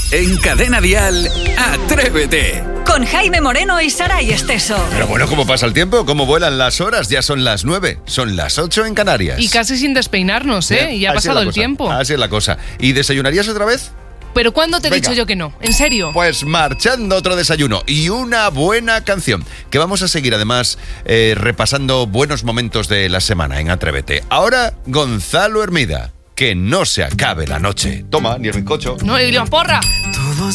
En Cadena Dial, Atrévete. Con Jaime Moreno y Saray Esteso. Pero bueno, ¿cómo pasa el tiempo? ¿Cómo vuelan las horas? Ya son las 9, son las 8 en Canarias. Y casi sin despeinarnos, ¿eh? Y ya ha pasado el tiempo. Así es la cosa. ¿Y desayunarías otra vez? ¿Pero cuándo te he dicho yo que no? ¿En serio? Pues marchando otro desayuno y una buena canción, que vamos a seguir además repasando buenos momentos de la semana en Atrévete. Ahora, Gonzalo Hermida, que no se acabe la noche. Toma, ni el bizcocho. No, y la porra.